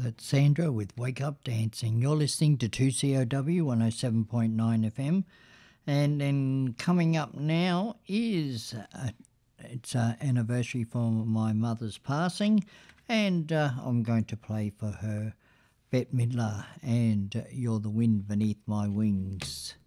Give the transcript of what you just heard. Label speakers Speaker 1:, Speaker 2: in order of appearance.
Speaker 1: It's Sandra with Wake Up Dancing. You're listening to 2COW 107.9 FM. And then coming up now is it's an anniversary for my mother's passing, and I'm going to play for her Bette Midler and You're the Wind Beneath My Wings.